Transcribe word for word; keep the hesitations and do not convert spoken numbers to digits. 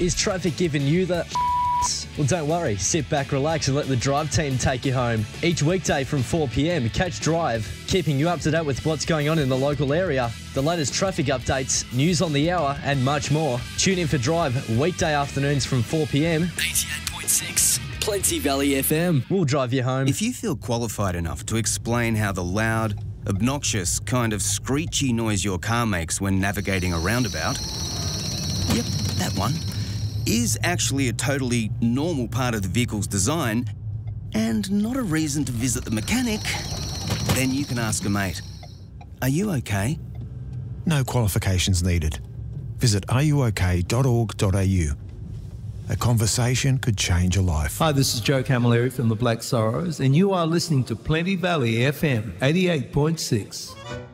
Is traffic giving you the... Well, don't worry. Sit back, relax and let the Drive team take you home. Each weekday from four p m, catch Drive, keeping you up to date with what's going on in the local area, the latest traffic updates, news on the hour and much more. Tune in for Drive weekday afternoons from four p m. eighty-eight point six Plenty Valley F M. We'll drive you home. If you feel qualified enough to explain how the loud, obnoxious, kind of screechy noise your car makes when navigating a roundabout, yep, that one, is actually a totally normal part of the vehicle's design and not a reason to visit the mechanic, then you can ask a mate. Are you okay? No qualifications needed. Visit are you okay dot org dot a u. A conversation could change a life. Hi, this is Joe Camilleri from the Black Sorrows, and you are listening to Plenty Valley F M eighty-eight point six.